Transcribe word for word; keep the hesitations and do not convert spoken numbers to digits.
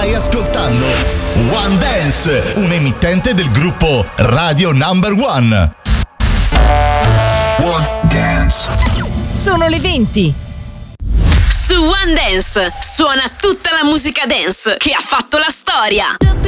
Stai ascoltando One Dance, un emittente del gruppo Radio Number One. One Dance. Sono le venti. Su One Dance suona tutta la musica dance che ha fatto la storia.